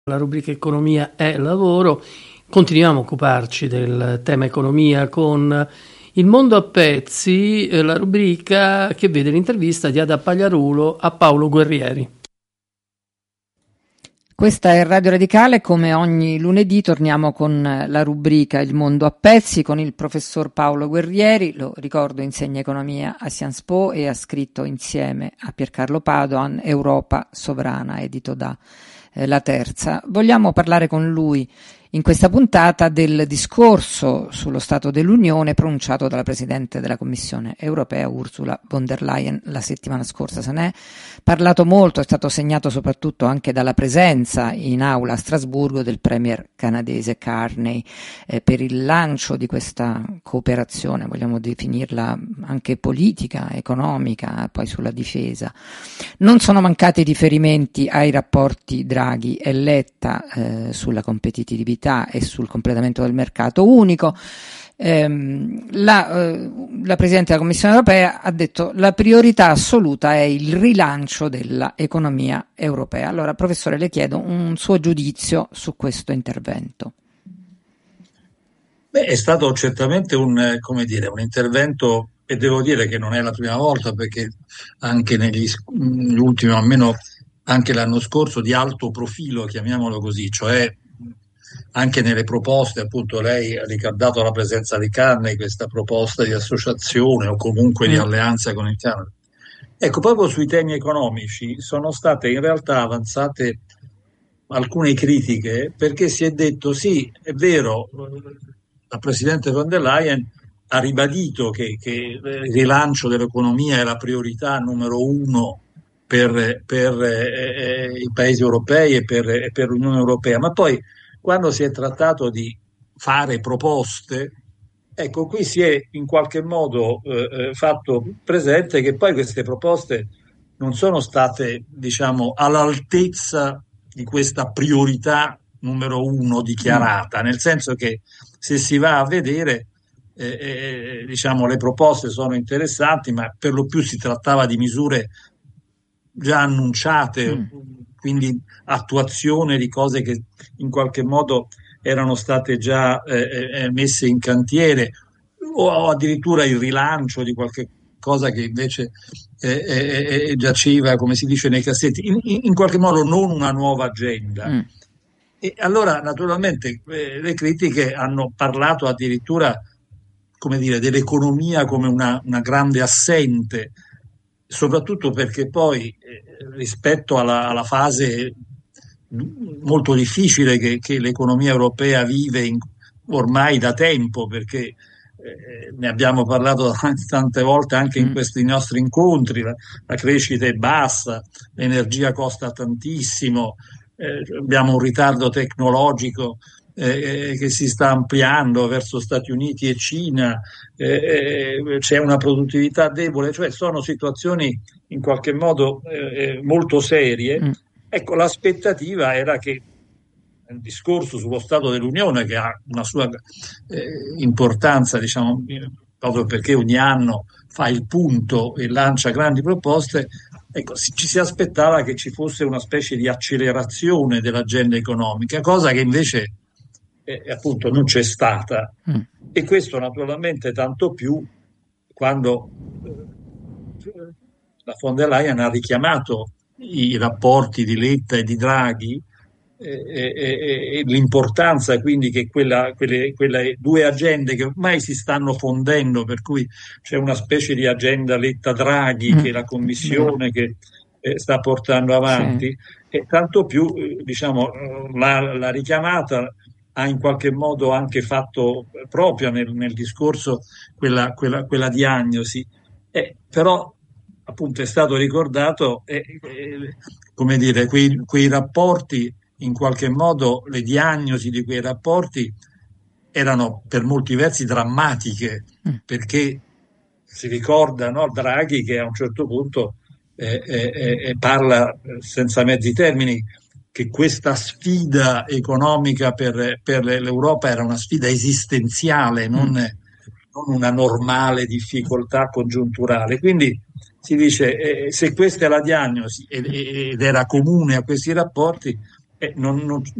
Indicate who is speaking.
Speaker 1: La rubrica Economia e Lavoro. Continuiamo a occuparci del tema economia con Il Mondo a Pezzi, la rubrica che vede l'intervista di Ada Pagliarulo a Paolo Guerrieri.
Speaker 2: Questa è Radio Radicale, come ogni lunedì torniamo con la rubrica Il Mondo a Pezzi con il professor Paolo Guerrieri, lo ricordo insegna economia a Sciences Po e ha scritto insieme a Piercarlo Padoan Europa Sovrana, edito da La Terza. Vogliamo parlare con lui in questa puntata del discorso sullo Stato dell'Unione pronunciato dalla Presidente della Commissione europea Ursula von der Leyen la settimana scorsa. Se ne è parlato molto, è stato segnato soprattutto anche dalla presenza in aula a Strasburgo del premier canadese Carney per il lancio di questa cooperazione, vogliamo definirla anche politica, economica, poi sulla difesa. Non sono mancati riferimenti ai rapporti Draghi e Letta sulla competitività e sul completamento del mercato unico. La Presidente della Commissione europea ha detto la priorità assoluta è il rilancio della economia europea. Allora, professore, le chiedo un suo giudizio su questo intervento.
Speaker 3: È stato certamente un intervento, e devo dire che non è la prima volta, perché anche negli ultimi, almeno anche l'anno scorso, di alto profilo, chiamiamolo così, cioè anche nelle proposte, appunto lei ha ricordato la presenza di Carney, questa proposta di associazione o comunque di alleanza con il Canada. Ecco, proprio sui temi economici sono state in realtà avanzate alcune critiche, perché si è detto sì, è vero, la Presidente von der Leyen ha ribadito che il rilancio dell'economia è la priorità numero uno per i paesi europei e per l'Unione Europea, ma poi quando si è trattato di fare proposte, ecco, qui si è in qualche modo fatto presente che poi queste proposte non sono state, diciamo, all'altezza di questa priorità numero uno dichiarata, nel senso che se si va a vedere, diciamo, le proposte sono interessanti, ma per lo più si trattava di misure già annunciate, quindi attuazione di cose che in qualche modo erano state già messe in cantiere, o addirittura il rilancio di qualche cosa che invece giaceva, come si dice, nei cassetti, in qualche modo non una nuova agenda. E allora naturalmente le critiche hanno parlato addirittura, come dire, dell'economia come una grande assente, soprattutto perché poi rispetto alla fase molto difficile che l'economia europea vive ormai da tempo, perché ne abbiamo parlato tante volte anche in questi nostri incontri, la crescita è bassa, l'energia costa tantissimo, abbiamo un ritardo tecnologico che si sta ampliando verso Stati Uniti e Cina, c'è una produttività debole, cioè sono situazioni in qualche modo molto serie. Ecco, l'aspettativa era che il discorso sullo Stato dell'Unione, che ha una sua importanza, diciamo, proprio perché ogni anno fa il punto e lancia grandi proposte, ecco, ci si aspettava che ci fosse una specie di accelerazione dell'agenda economica, cosa che invece appunto non c'è stata. E questo naturalmente tanto più quando la von der Leyen ha richiamato i rapporti di Letta e di Draghi e l'importanza quindi che quelle due agende che ormai si stanno fondendo, per cui c'è una specie di agenda Letta-Draghi che la Commissione che sta portando avanti, e tanto più diciamo la richiamata ha in qualche modo anche fatto proprio nel discorso quella diagnosi, però appunto è stato ricordato come dire, quei rapporti, in qualche modo le diagnosi di quei rapporti erano per molti versi drammatiche, perché si ricorda, no, Draghi che a un certo punto parla senza mezzi termini che questa sfida economica per l'Europa era una sfida esistenziale, non una normale difficoltà congiunturale. Quindi si dice se questa è la diagnosi ed era comune a questi rapporti, non